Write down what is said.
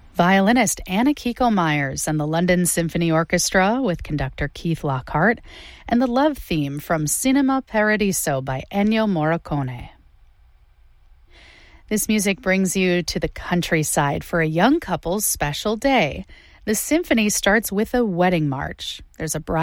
Violinist Anna Kiko Myers and the London Symphony Orchestra with conductor Keith Lockhart, and the love theme from Cinema Paradiso by Ennio Morricone. This music brings you to the countryside for a young couple's special day. The symphony starts with a wedding march. There's a bride